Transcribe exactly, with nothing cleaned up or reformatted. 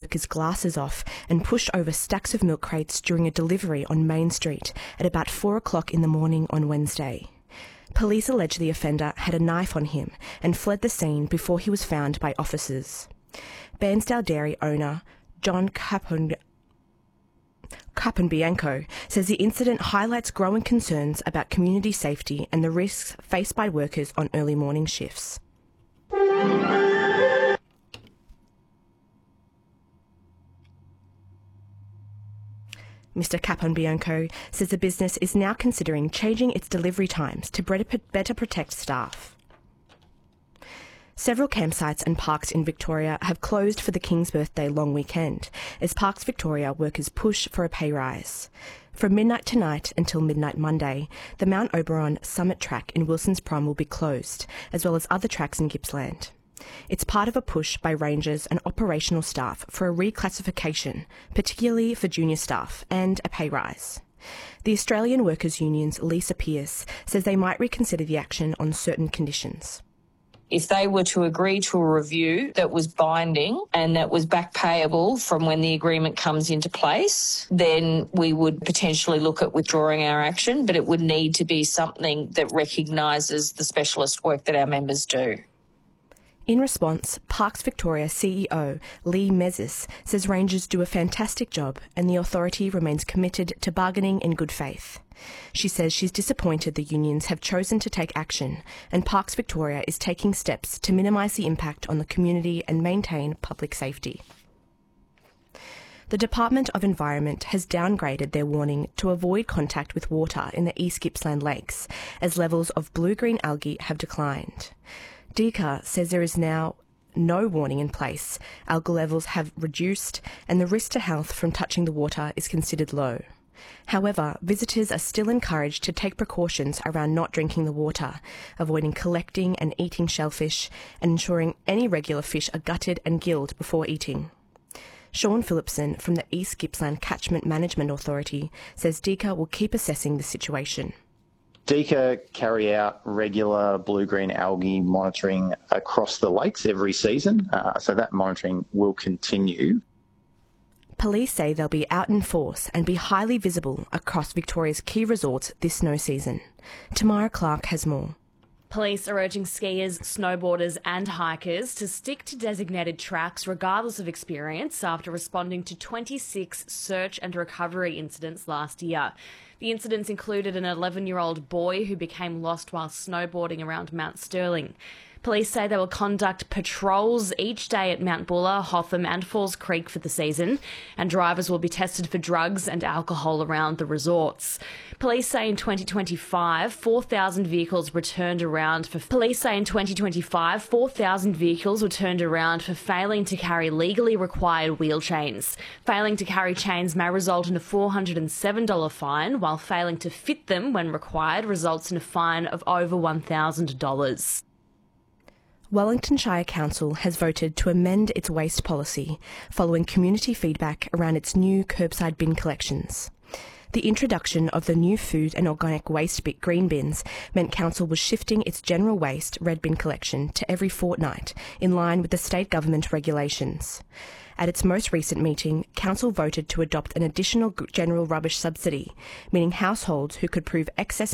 workers' glasses off and pushed over stacks of milk crates during a delivery on Main Street at about four o'clock in the morning on Wednesday. Police allege the offender had a knife on him and fled the scene before he was found by officers. Bairnsdale Dairy owner John Capon Caponbianco says the incident highlights growing concerns about community safety and the risks faced by workers on early morning shifts. Mister Caponbianco says the business is now considering changing its delivery times to better protect staff. Several campsites and parks in Victoria have closed for the King's Birthday long weekend as Parks Victoria workers push for a pay rise. From midnight tonight until midnight Monday, the Mount Oberon Summit Track in Wilson's Prom will be closed, as well as other tracks in Gippsland. It's part of a push by rangers and operational staff for a reclassification, particularly for junior staff, and a pay rise. The Australian Workers' Union's Lisa Pearce says they might reconsider the action on certain conditions. If they were to agree to a review that was binding and that was back payable from when the agreement comes into place, then we would potentially look at withdrawing our action, but it would need to be something that recognises the specialist work that our members do. In response, Parks Victoria C E O Lee Mezzis says rangers do a fantastic job and the authority remains committed to bargaining in good faith. She says she's disappointed the unions have chosen to take action and Parks Victoria is taking steps to minimise the impact on the community and maintain public safety. The Department of Environment has downgraded their warning to avoid contact with water in the East Gippsland Lakes as levels of blue-green algae have declined. D C A says there is now no warning in place, algal levels have reduced and the risk to health from touching the water is considered low. However, visitors are still encouraged to take precautions around not drinking the water, avoiding collecting and eating shellfish, and ensuring any regular fish are gutted and gilled before eating. Sean Phillipson from the East Gippsland Catchment Management Authority says D C A will keep assessing the situation. D C A carry out regular blue-green algae monitoring across the lakes every season, uh, so that monitoring will continue. Police say they'll be out in force and be highly visible across Victoria's key resorts this snow season. Tamara Clark has more. Police are urging skiers, snowboarders and hikers to stick to designated tracks regardless of experience after responding to twenty-six search and recovery incidents last year. The incidents included an eleven-year-old boy who became lost while snowboarding around Mount Sterling. Police say they will conduct patrols each day at Mount Buller, Hotham and Falls Creek for the season, and drivers will be tested for drugs and alcohol around the resorts. Police say in twenty twenty-five, four thousand vehicles were turned around for Police say in twenty twenty-five, four thousand vehicles were turned around for failing to carry legally required wheel chains. Failing to carry chains may result in a four hundred seven dollars fine, while failing to fit them when required results in a fine of over one thousand dollars. Wellington Shire Council has voted to amend its waste policy following community feedback around its new curbside bin collections. The introduction of the new food and organic waste green bins meant Council was shifting its general waste red bin collection to every fortnight, in line with the state government regulations. At its most recent meeting, Council voted to adopt an additional general rubbish subsidy, meaning households who could prove excess